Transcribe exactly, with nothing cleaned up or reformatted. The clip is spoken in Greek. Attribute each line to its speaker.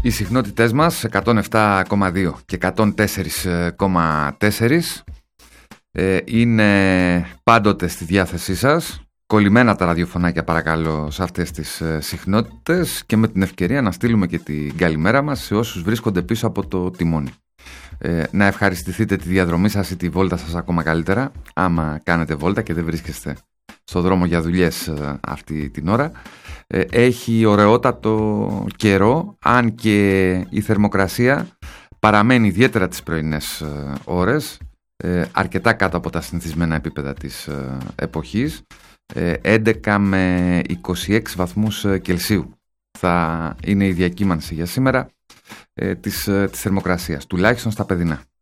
Speaker 1: Οι συχνότητές μας εκατόν επτά κόμμα δύο και εκατόν τέσσερα κόμμα τέσσερα ε, είναι πάντοτε στη διάθεσή σας. Κολλημένα τα ραδιοφωνάκια παρακαλώ σε αυτές τις ε, συχνότητες και με την ευκαιρία να στείλουμε και την καλημέρα μας σε όσους βρίσκονται πίσω από το τιμόνι. Ε, να ευχαριστηθείτε τη διαδρομή σας ή τη βόλτα σας ακόμα καλύτερα, άμα κάνετε βόλτα και δεν βρίσκεστε στο δρόμο για δουλειές ε, αυτή την ώρα. Ε, έχει ωραιότατο καιρό, αν και η θερμοκρασία παραμένει ιδιαίτερα τις πρωινές ε, ώρες, ε, αρκετά κάτω από τα συνηθισμένα επίπεδα της ε, εποχής, ε, έντεκα με είκοσι έξι βαθμούς Κελσίου θα είναι η διακύμανση για σήμερα ε, της, ε, της θερμοκρασίας, τουλάχιστον στα παιδινά.